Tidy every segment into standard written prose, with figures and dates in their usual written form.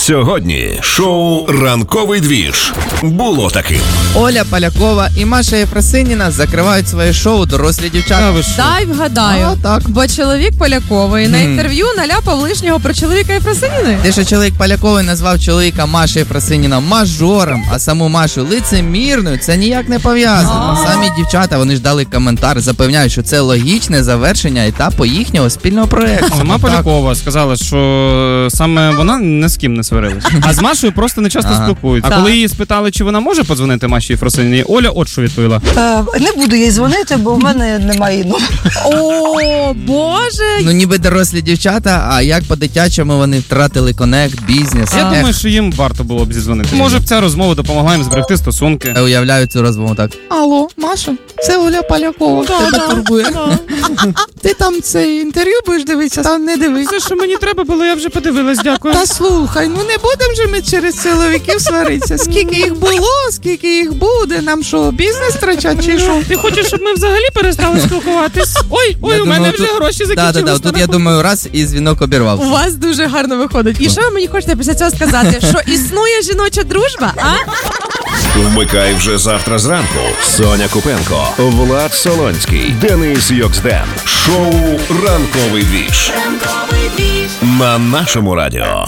Сьогодні шоу «Ранковий двіж» було таким. Оля Полякова і Маша Єфросиніна закривають своє шоу «Дорослі дівчата». Дай вгадаю. Так. Бо чоловік Полякової на інтерв'ю наляпав лишнього про чоловіка Єфросиніни. Те, що чоловік Полякової назвав чоловіка Маші Єфросиніна мажором, а саму Машу лицемірною, це ніяк не пов'язано. Самі дівчата, вони ж дали коментар, запевняють, що це логічне завершення етапу їхнього спільного проєкту. Сама Полякова сказала, що саме вона ні з ким не сварилась. А з Машою просто не часто спілкуються. А коли її спитали, чи вона може подзвонити Маші Єфросиніні, Оля от що відповіла. Не буду їй дзвонити, бо в мене немає номера. О, Боже! Ну ніби дорослі дівчата, а як по-дитячому вони втратили конект, бізнес. Я думаю, що їм варто було б зідзвонити. Може б ця розмова допомогла їм зберегти стосунки. Я уявляю цю розмову так. Алло, Маша, це Оля Полякова, тебе турбує. Ти там це інтерв'ю будеш дивитися, там не дивись. Все, що мені треба було, я вже подивилась, дякую. Та слухай, ну не будемо же ми через чоловіків сваритися. Скільки їх було, скільки їх буде, нам що, бізнес втрачать чи що? Ти хочеш, щоб ми взагалі перестали спілкуватись? Ой, Я у мене думаю, вже тут- гроші закінчились. Да, тут я думаю, раз і дзвінок обірвався. У вас дуже гарно виходить. І що ви мені хочете після цього сказати? Що існує жіноча дружба, а? Вмикай вже завтра зранку. Соня Купенко, Влад Солонський, Денис Йоксден. Шоу «Ранковий двіж» на нашому радіо.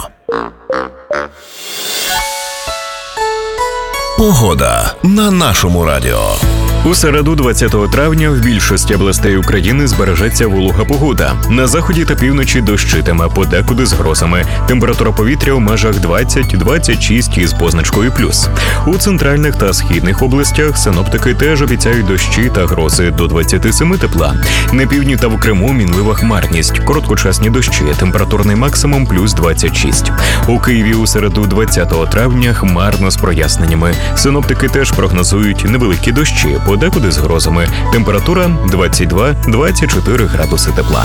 Погода на нашому радіо. У середу 20 травня в більшості областей України збережеться волога погода. На заході та півночі дощитиме, подекуди з грозами. Температура повітря в межах 20-26 із позначкою плюс. У центральних та східних областях синоптики теж обіцяють дощі та грози до 27 тепла. На півдні та в Криму мінлива хмарність, короткочасні дощі, температурний максимум плюс 26. У Києві у середу 20 травня хмарно з проясненнями. Синоптики теж прогнозують невеликі дощі, подекуди з грозами. Температура 22-24 градуси тепла.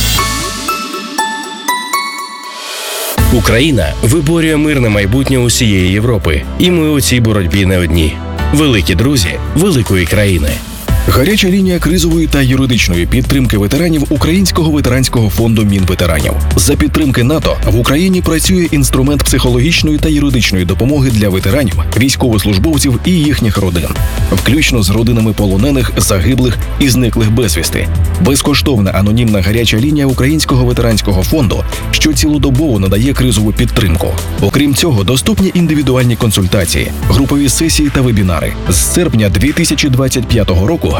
Україна виборює мирне майбутнє усієї Європи. І ми у цій боротьбі не одні. Великі друзі великої країни. Гаряча лінія кризової та юридичної підтримки ветеранів Українського ветеранського фонду Мінветеранів. За підтримки НАТО в Україні працює інструмент психологічної та юридичної допомоги для ветеранів, військовослужбовців і їхніх родин, включно з родинами полонених, загиблих і зниклих безвісти. Безкоштовна анонімна гаряча лінія Українського ветеранського фонду, що цілодобово надає кризову підтримку. Окрім цього, доступні індивідуальні консультації, групові сесії та вебінари. З серпня 2025 року